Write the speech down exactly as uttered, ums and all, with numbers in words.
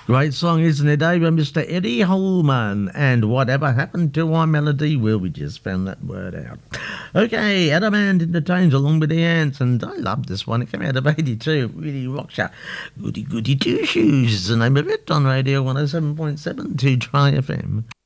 Great song, isn't it, Dave? Mister Eddie Holman. And whatever happened to our melody? Well, we just found that word out. Okay, Adam Ant Entertains along with the Ants. And I love this one. It came out of eighty-two. It really rocks you. Goody Goody Two Shoes is the name of it on Radio one oh seven point seven to Try F M.